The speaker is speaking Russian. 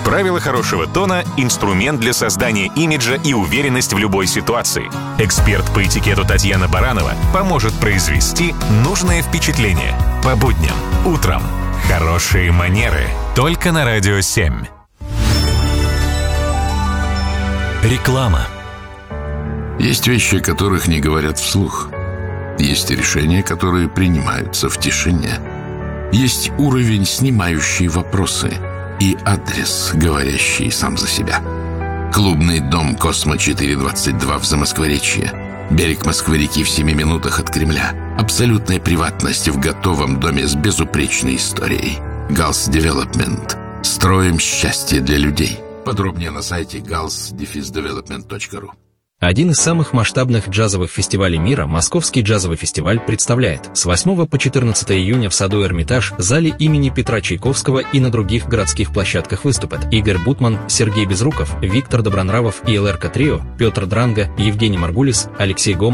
Правила хорошего тона – инструмент для создания имиджа и уверенность в любой ситуации. Эксперт по этикету Татьяна Баранова поможет произвести нужное впечатление. По будням, утром. Хорошие манеры. Только на Радио 7. Реклама. Есть вещи, о которых не говорят вслух. Есть решения, которые принимаются в тишине. Есть уровень, снимающий вопросы, и адрес, говорящий сам за себя. Клубный дом «Космо-422» в Замоскворечье. Берег Москвы-реки в 7 минутах от Кремля. Абсолютная приватность в готовом доме с безупречной историей. Галс Девелопмент. Строим счастье для людей. Подробнее на сайте gals-development.ru. Один из самых масштабных джазовых фестивалей мира, Московский джазовый фестиваль, представляет с 8 по 14 июня в саду Эрмитаж, зале имени Петра Чайковского и на других городских площадках выступят Игорь Бутман, Сергей Безруков, Виктор Добронравов и ЛРК Трио, Петр Дранга, Евгений Маргулис, Алексей Гомов,